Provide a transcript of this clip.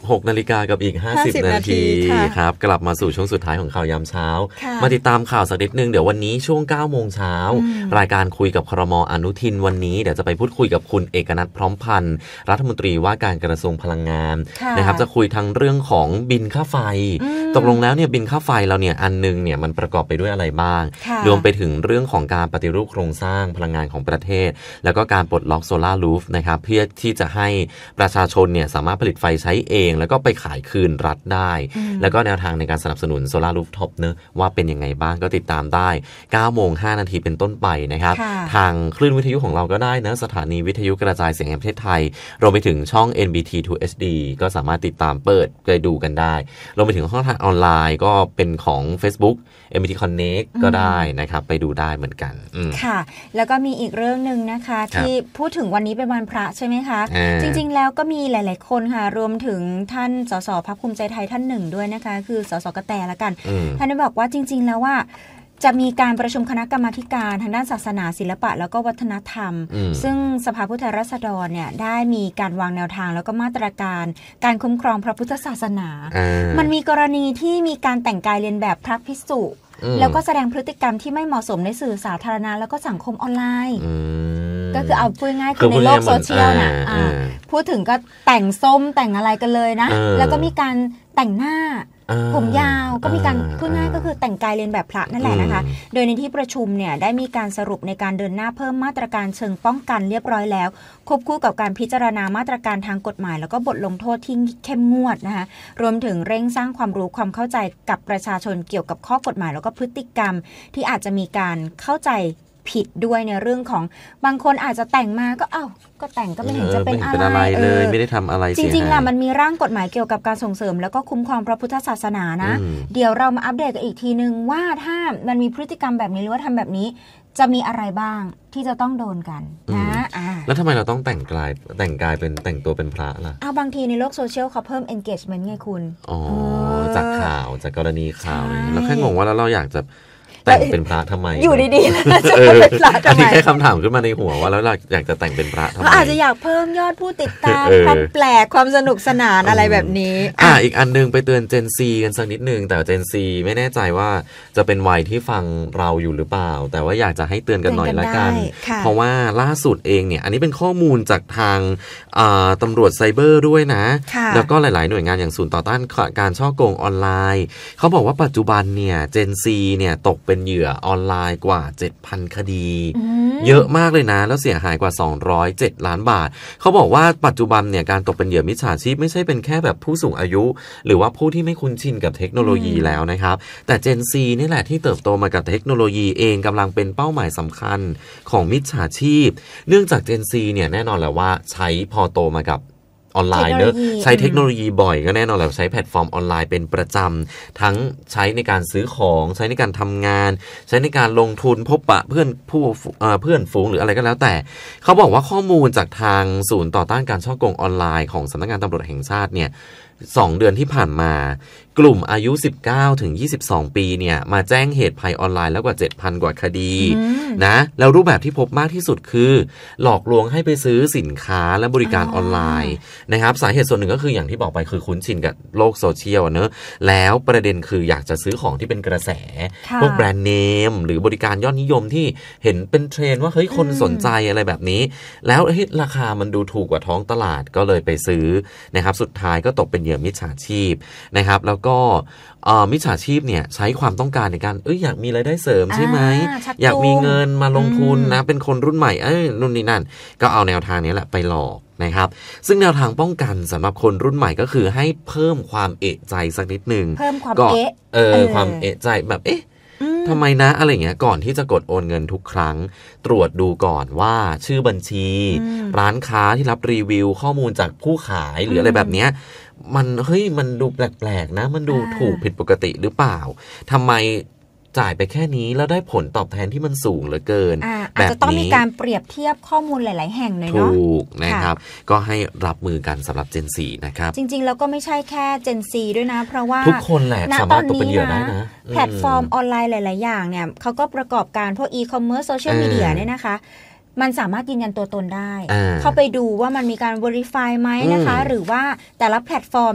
16 นาฬิกากับอีก50 นาทีครับกลับมาสู่ช่วงสุดท้ายของข่าวยามเช้ามาติดตามข่าวสักนิดนึงเดี๋ยววันนี้ช่วง 9 โมงเช้ารายการคุยกับครม.อนุทินวันนี้เดี๋ยวจะไปพูดคุยกับคุณเอกนัทพร้อมพันธ์รัฐมนตรีว่าการกระทรวงพลังงานนะครับจะคุยทั้งเรื่องของบินค่าไฟตกลงแล้วเนี่ยบินค่าไฟเราเนี่ยอันนึงเนี่ยมันประกอบไปด้วยอะไรบ้างรวมไปถึงเรื่องของการปฏิรูปโครงสร้างพลังงานของประเทศแล้วก็การปลดล็อกโซลาร์รูฟนะครับเพื่อที่จะให้ประชาชนเนี่ยสามารถผลิตไฟใช้เองแล้วก็ไปขายคืนรัฐได้แล้วก็แนวทางในการสนับสนุนโซลาร์รูฟท็อปเนอะว่าเป็นยังไงบ้างก็ติดตามได้ 9 โมง 5 นาทีเป็นต้นไปนะครับทางคลื่นวิทยุของเราก็ได้นะสถานีวิทยุกระจายเสียงแห่งประเทศไทยรวมไปถึงช่อง NBT 2 HD ก็สามารถติดตามเปิดไปดูกันได้รวมไปถึงช่องทางออนไลน์ก็เป็นของ Facebook MBT Connect ก็ได้นะครับไปดูได้เหมือนกันค่ะแล้วก็มีอีกเรื่องนึงนะคะที่พูดถึงวันนี้เป็นวันพระใช่ไหมคะจริงๆแล้วก็มีหลายๆคนค่ะรวมถึงท่านสสพรรคภูมิใจไทยท่านหนึ่งด้วยนะคะคือสสกระแตละกันท่านได้บอกว่าจริงๆแล้วว่าจะมีการประชุมคณะกรรมาการทางด้านศาสนาศิลปะแล้วก็วัฒนธรรมซึ่งสภาผู้แทนราษฎรเนี่ยได้มีการวางแนวทางแล้วก็มาตรการการคุ้มครองพระพุทธศาสนามันมีกรณีที่มีการแต่งกายเลียนแบบพระภิกษุแล้วก็แสดงพฤติกรรมที่ไม่เหมาะสมในสื่อสาธารณะแล้วก็สังคมออนไลน์ก็คือเอาพูดง่ายคือในโลกโซเชียลน่ะพูดถึงก็แต่งส้มแต่งอะไรกันเลยนะแล้วก็มีการแต่งหน้าผมยาวก็มีการพูดง่ายก็คือแต่งกายเลียนแบบพระนั่นแหละนะคะโดยในที่ประชุมเนี่ยได้มีการสรุปในการเดินหน้าเพิ่มมาตรการเชิงป้องกันเรียบร้อยแล้วควบคู่กับการพิจารณามาตรการทางกฎหมายแล้วก็บทลงโทษที่เข้มงวดนะคะรวมถึงเร่งสร้างความรู้ความเข้าใจกับประชาชนเกี่ยวกับข้อกฎหมายแล้วก็พฤติกรรมที่อาจจะมีการเข้าใจผิดด้วยในเรื่องของบางคนอาจจะแต่งมาก็ก็แต่งก็ไม่เห็นจะเป็นอะไรเลยไม่ได้ทำอะไรจริงๆล่ะมันมีร่างกฎหมายเกี่ยวกับการส่งเสริมแล้วก็คุ้มครองพระพุทธศาสนานะเดี๋ยวเรามาอัปเดตกันอีกทีนึงว่าถ้ามันมีพฤติกรรมแบบนี้หรือว่าทำแบบนี้จะมีอะไรบ้างที่จะต้องโดนกันนะแล้วทำไมเราต้องแต่งกายเป็นแต่งตัวเป็นพระล่ะบางทีในโลกโซเชียลเขาเพิ่ม engagement ไงคุณจากข่าวจากกรณีข่าวแล้วแค่งงว่าแล้วเราอยากจะแต่งเป็นพระทำไมอยู่ดีๆแล้วจะเป็นพระทำไมอันนี้แค่คำถามขึ้นมาในหัวว่าแล้วเราอยากจะแต่งเป็นพระทำไมเขาอาจจะอยากเพิ่มยอดผู้ติดตามความแปลกความสนุกสนานอะไรแบบนี้อีกอันนึงไปเตือน Gen Z กันสักนิดนึงแต่ Gen Z ไม่แน่ใจว่าจะเป็นวัยที่ฟังเราอยู่หรือเปล่าแต่ว่าอยากจะให้เตือนกันหน่อยละกันเพราะว่าล่าสุดเองเนี่ยอันนี้เป็นข้อมูลจากทางตำรวจไซเบอร์ด้วยนะแล้วก็หลายๆหน่วยงานอย่างศูนย์ต่อต้านการฉ้อโกงออนไลน์เขาบอกว่าปัจจุบันเนี่ย Gen Z เนี่ยตกเป็นเหยื่อออนไลน์กว่า 7,000 คดีเยอะมากเลยนะแล้วเสียหายกว่า207 ล้านบาทเขาบอกว่าปัจจุบันเนี่ยการตกเป็นเหยื่อมิจฉาชีพไม่ใช่เป็นแค่แบบผู้สูงอายุหรือว่าผู้ที่ไม่คุ้นชินกับเทคโนโลยีแล้วนะครับแต่ Gen Z นี่แหละที่เติบโตมากับเทคโนโลยีเองกำลังเป็นเป้าหมายสำคัญของมิจฉาชีพเนื่องจาก Gen Z เนี่ยแน่นอนแหละว่าใช้พอโตมากับออนไลน์เนอะใช้เทคโนโลยีบ่อยก็แน่นอนแหละใช้แพลตฟอร์มออนไลน์เป็นประจำทั้งใช้ในการซื้อของใช้ในการทำงานใช้ในการลงทุนพบปะเพื่อนฝูงหรืออะไรก็แล้วแต่เขาบอกว่าข้อมูลจากทางศูนย์ต่อต้านการฉ้อโกงออนไลน์ของสำนักงานตำรวจแห่งชาติเนี่ย2 เดือนที่ผ่านมากลุ่มอายุ19ถึง22ปีเนี่ยมาแจ้งเหตุภัยออนไลน์แล้วกว่า 7,000 กว่าคดีนะแล้วรูปแบบที่พบมากที่สุดคือหลอกลวงให้ไปซื้อสินค้าและบริการออนไลน์นะครับสาเหตุส่วนหนึ่งก็คืออย่างที่บอกไปคือคุ้นชินกับโลกโซเชียลเนอะแล้วประเด็นคืออยากจะซื้อของที่เป็นกระแสพวกแบรนด์เนมหรือบริการยอดนิยมที่เห็นเป็นเทรนด์ว่าเฮ้ยคนสนใจอะไรแบบนี้แล้วราคามันดูถูกกว่าท้องตลาดก็เลยไปซื้อนะครับสุดท้ายก็ตกเป็นเหยื่อมิจฉาชีพนะครับแล้วก็มิจฉาชีพเนี่ยใช้ความต้องการในการอยากมีรายได้เสริมใช่ไหมอยากมีเงินมาลงทุนนะเป็นคนรุ่นใหม่นู่นนี่นั่นก็เอาแนวทางนี้แหละไปหลอกนะครับซึ่งแนวทางป้องกันสำหรับคนรุ่นใหม่ก็คือให้เพิ่มความเอะใจสักนิดนึงเพิ่มความความเอะใจแบบทำไมนะอะไรเงี้ยก่อนที่จะกดโอนเงินทุกครั้งตรวจดูก่อนว่าชื่อบัญชีร้านค้าที่รับรีวิวข้อมูลจากผู้ขายหรืออะไรแบบเนี้ยมันดูแปลกๆนะมันดูถูกผิดปกติหรือเปล่าทำไมจ่ายไปแค่นี้แล้วได้ผลตอบแทนที่มันสูงเหลือเกินอาจจะต้องมีการเปรียบเทียบข้อมูลหลายๆแห่งเลยเนาะถูกนะครับก็ให้รับมือกันสำหรับ Gen Z นะครับจริงๆแล้วก็ไม่ใช่แค่ Gen Z ด้วยนะเพราะว่าทุกคนแหละสามารถตกเป็นเหยื่อได้นะแพลตฟอร์มออนไลน์หลายๆอย่างเนี่ยเขาก็ประกอบการพวก e-commerce โซเชียลมีเดียเนี่ยนะคะมันสามารถยืนยันตัวตนได้เข้าไปดูว่ามันมีการ verify ไหมนะคะหรือว่าแต่ละแพลตฟอร์ม